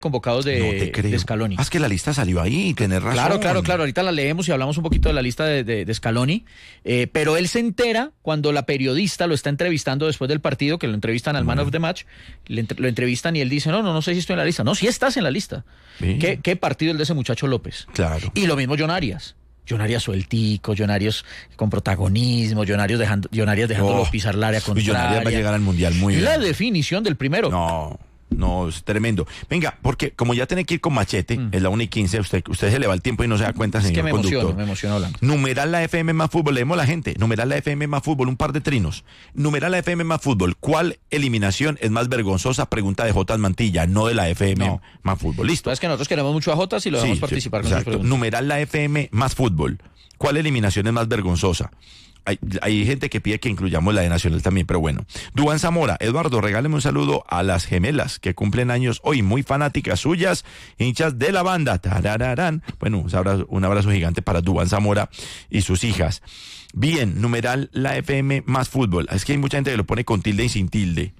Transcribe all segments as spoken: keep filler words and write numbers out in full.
convocados de, No te creo. de Scaloni. Ah, es que la lista salió ahí, tenés razón. Claro, claro, claro. Ahorita la leemos y hablamos un poquito de la lista de, de, de Scaloni. Eh, pero él se entera cuando la periodista lo está entrevistando después del partido, que lo entrevistan al Man of the Match, le, lo entrevistan y él dice, no, no, no sé si estoy en la lista. No, sí estás en la lista. ¿Qué, ¿Qué partido el de ese muchacho López? Claro. Y lo mismo John Arias. John Arias sueltico, John Arias con protagonismo, John Arias dejando, John Arias dejándolo Oh, pisar el área contraria. Y John Arias va a llegar al Mundial muy bien. La definición del primero. No, no, es tremendo. Venga, porque como ya tiene que ir con machete, mm. es la una y quince, usted, usted se le va el tiempo y no se da cuenta, es señor que me conductor. emociono, me emociono hablando. Numeral la F M más fútbol, leemos la gente. Numeral la F M más fútbol, un par de trinos. Numeral la F M más fútbol. ¿Cuál eliminación es más vergonzosa? Pregunta de J. Mantilla, no de la F M no. más fútbol. Listo. Es que nosotros queremos mucho a J y lo dejamos sí, participar sí, con sus preguntas. Numeral la F M más fútbol. ¿Cuál eliminación es más vergonzosa? Hay, hay gente que pide que incluyamos la de Nacional también, pero bueno. Duván Zamora, Eduardo, regáleme un saludo a las gemelas que cumplen años hoy, muy fanáticas suyas, hinchas de la banda. Tarararán. Bueno, un abrazo, un abrazo gigante para Duván Zamora y sus hijas. Bien, numeral la F M más fútbol. Es que hay mucha gente que lo pone con tilde y sin tilde.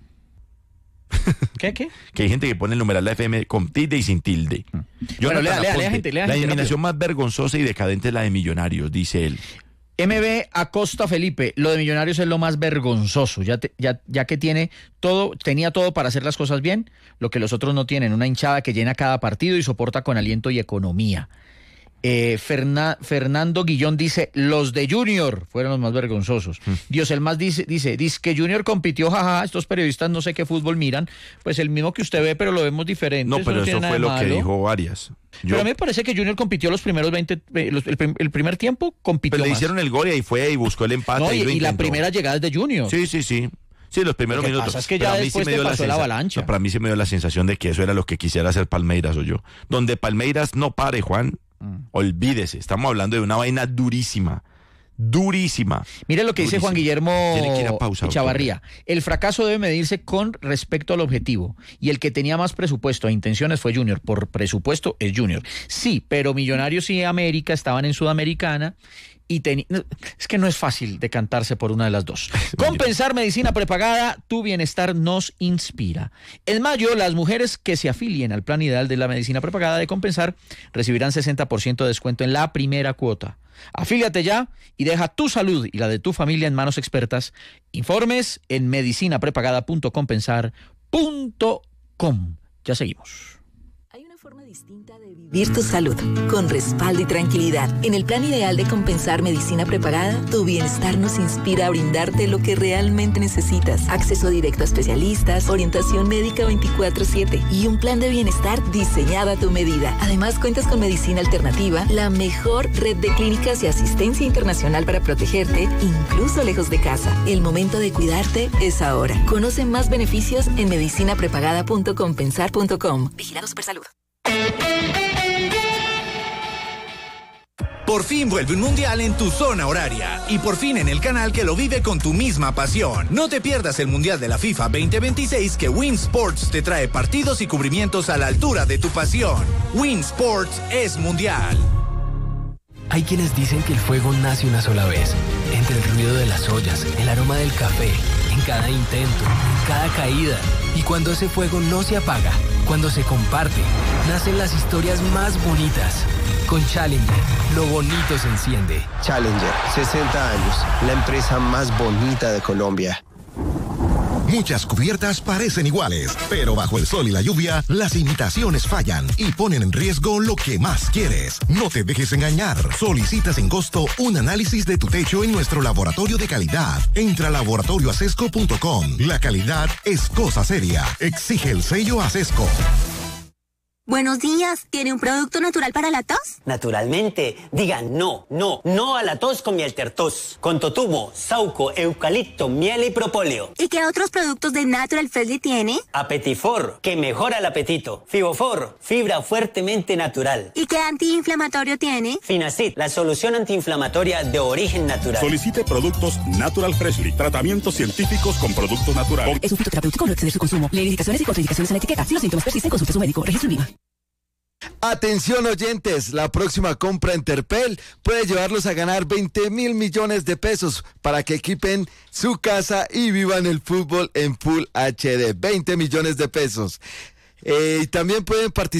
¿Qué, qué? Que hay gente que pone el numeral la F M con tilde y sin tilde. Yo bueno, no lea, lea, lea, gente, lea, la gente, eliminación rápido. más vergonzosa y decadente es la de Millonarios, dice él. M B Acosta Felipe, lo de Millonarios es lo más vergonzoso, ya, te, ya, ya que tiene todo, tenía todo para hacer las cosas bien, lo que los otros no tienen, una hinchada que llena cada partido y soporta con aliento y economía. Eh, Ferna, Fernando Guillón dice, los de Junior fueron los más vergonzosos. Mm. Dios el más dice, dice, dice que Junior compitió, jaja, estos periodistas no sé qué fútbol miran, pues el mismo que usted ve, pero lo vemos diferente. No, pero eso, no eso fue lo que dijo Arias. Yo... Pero a mí me parece que Junior compitió los primeros veinte, los, el, el primer tiempo compitió Pero le más. hicieron el gol y ahí fue y buscó el empate. No, y, y, lo y la primera llegada es de Junior. Sí, sí, sí. Sí, los primeros lo que minutos. Pasa es que ya después sí te pasó la avalancha. No, para mí sí me dio la sensación de que eso era lo que quisiera hacer Palmeiras o yo. Donde Palmeiras no pare, Juan, mm. olvídese. Estamos hablando de una vaina durísima. Durísima. Mire lo que durísima. dice Juan Guillermo pausa, Chavarría. El fracaso debe medirse con respecto al objetivo. Y el que tenía más presupuesto e intenciones fue Junior. Por presupuesto es Junior. Sí, pero Millonarios y América estaban en Sudamericana. Y ten... Es que no es fácil decantarse por una de las dos. Compensar medicina prepagada, tu bienestar nos inspira. En mayo, las mujeres que se afilien al plan ideal de la medicina prepagada de Compensar recibirán sesenta por ciento de descuento en la primera cuota. Afíliate ya y deja tu salud y la de tu familia en manos expertas. Informes en medicina prepagada punto compensar punto com. Ya seguimos. Forma distinta de vivir tu salud, con respaldo y tranquilidad. En el plan ideal de Compensar Medicina Prepagada, tu bienestar nos inspira a brindarte lo que realmente necesitas. Acceso directo a especialistas, orientación médica veinticuatro siete y un plan de bienestar diseñado a tu medida. Además, cuentas con medicina alternativa, la mejor red de clínicas y asistencia internacional para protegerte, incluso lejos de casa. El momento de cuidarte es ahora. Conoce más beneficios en medicina prepagada punto compensar punto com. Vigilado Supersalud. Por fin vuelve un mundial en tu zona horaria y por fin en el canal que lo vive con tu misma pasión. No te pierdas el mundial de la FIFA veinte veintiséis que Win Sports te trae partidos y cubrimientos a la altura de tu pasión. Win Sports es mundial. Hay quienes dicen que el fuego nace una sola vez, entre el ruido de las ollas, el aroma del café, en cada intento, en cada caída. Y cuando ese fuego no se apaga, cuando se comparte, nacen las historias más bonitas. Con Challenger, lo bonito se enciende. Challenger, sesenta años, la empresa más bonita de Colombia. Muchas cubiertas parecen iguales, pero bajo el sol y la lluvia, las imitaciones fallan y ponen en riesgo lo que más quieres. No te dejes engañar. Solicita sin costo un análisis de tu techo en nuestro laboratorio de calidad. Entra a laboratorio acesco punto com. La calidad es cosa seria. Exige el sello Acesco. Buenos días, ¿tiene un producto natural para la tos? Naturalmente, digan no, no, no a la tos con Mieltertos, con totumo, sauco, eucalipto, miel y propóleo. ¿Y qué otros productos de Natural Freshly tiene? Apetifor, que mejora el apetito. Fibofor, fibra fuertemente natural. ¿Y qué antiinflamatorio tiene? Finacid, la solución antiinflamatoria de origen natural. Solicite productos Natural Freshly, tratamientos científicos con productos naturales. Es un fitoterapéutico, no excede su consumo. Lee indicaciones y contraindicaciones en la etiqueta. Si los síntomas persisten, consulte a su médico. Registro en Lima. Atención oyentes, la próxima compra en Terpel puede llevarlos a ganar veinte mil millones de pesos para que equipen su casa y vivan el fútbol en Full H D. veinte millones de pesos. Eh, y también pueden participar